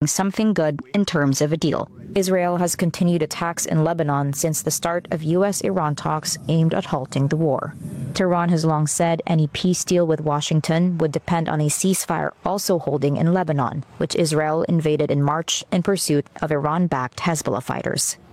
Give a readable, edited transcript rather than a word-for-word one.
expecting something good in terms of a deal. Israel has continued attacks in Lebanon since the start of U.S.-Iran talks aimed at halting the war. Tehran has long said any peace deal with Washington would depend on a ceasefire also holding in Lebanon, which Israel invaded in March in pursuit of Iran-backed Hezbollah fighters.